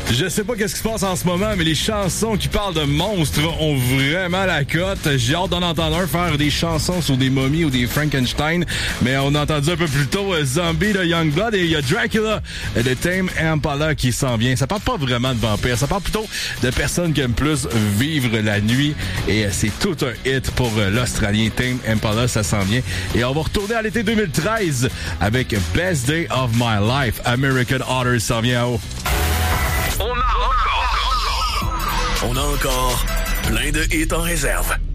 Je sais pas qu'est-ce qui se passe en ce moment, mais les chansons qui parlent de monstres ont vraiment la cote. J'ai hâte d'en entendre un faire des chansons sur des momies ou des Frankenstein. Mais on a entendu un peu plus tôt Zombie de Youngblood et il y a Dracula de Tame Impala qui s'en vient. Ça parle pas vraiment de vampires, ça parle plutôt de personnes qui aiment plus vivre la nuit. Et c'est tout un hit pour l'Australien Tame Impala, ça s'en vient. Et on va retourner à l'été 2013 avec Best Day of My Life. American Otters s'en vient en haut. On a encore plein de hits en réserve.